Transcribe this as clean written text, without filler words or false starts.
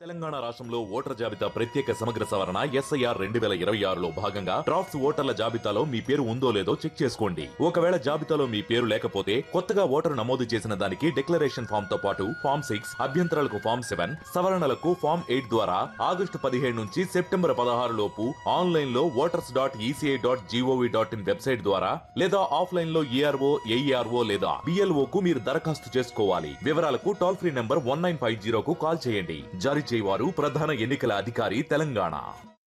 తెలంగాణ రాష్ట్రంలో ఓటర్ల జాబితా ప్రత్యేక సమగ్ర సవరణ ఎస్ఐఆర్ 2026లో భాగంగా డ్రాఫ్ట్స్ ఓటర్ల జాబితాలో మీ పేరు ఉందో లేదో చెక్ చేసుకోండి. ఒకవేళ జాబితాలో మీ పేరు లేకపోతే కొత్తగా ఓటరు నమోదు చేసిన దానికి డిక్లరేషన్ ఫామ్ తో పాటు ఫామ్ 6, అభ్యంతరాలకు ఫామ్ 7, సవరణలకు ఫామ్ 8 ద్వారా ఆగస్టు 17 నుంచి సెప్టెంబర్ 16 లోపు ఆన్లైన్ లో voters.eci.gov.in వెబ్సైట్ ద్వారా లేదా ఆఫ్లైన్ లో ఈఆర్ఓ, ఏఈఆర్ఓ లేదా బిఎల్ఓ కు మీరు దరఖాస్తు చేసుకోవాలి. వివరాలకు టోల్ ఫ్రీ నంబర్ 1950 కు కాల్ చేయండి. జారీ చేయవారు ప్రధాన ఎన్నికల అధికారి తెలంగాణ.